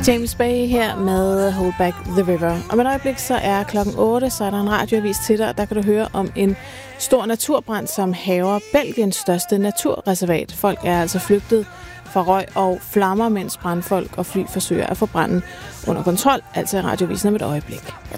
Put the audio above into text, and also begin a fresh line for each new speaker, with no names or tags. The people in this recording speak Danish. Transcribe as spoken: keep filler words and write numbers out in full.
James Bay her med Hold Back the River. Om et øjeblik så er klokken otte, så er der en radioavis til dig, og der kan du høre om en stor naturbrand, som hærger Belgiens største naturreservat. Folk er altså flygtet fra røg og flammer, mens brandfolk og fly forsøger at få branden under kontrol. Altså i radioavisen om et øjeblik.